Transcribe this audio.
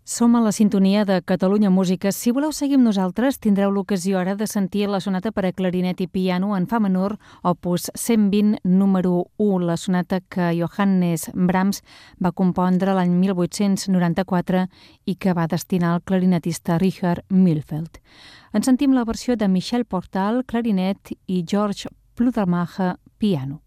Som a la sintonia de Catalunya Música. Si voleu seguir amb nosaltres, tindreu l'ocasió ara de sentir la sonata per a clarinet i piano en fa menor, opus 120, número 1, la sonata que Johannes Brahms va compondre l'any 1894 i que va destinar al clarinetista Richard Mühlfeld. En sentim la versió de Michel Portal, clarinet, i George Plutarmacher, piano.